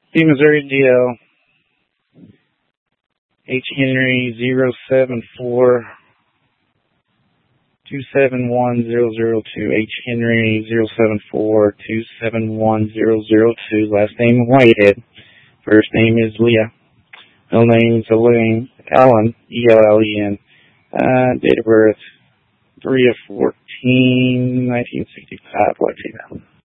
D Missouri DL H Henry 074 271002. H Henry 074 271002. Last name Whitehead. First name is Leah. Middle name is Allen, E-L-L-E-N. Date of birth 3/14/1965. What female?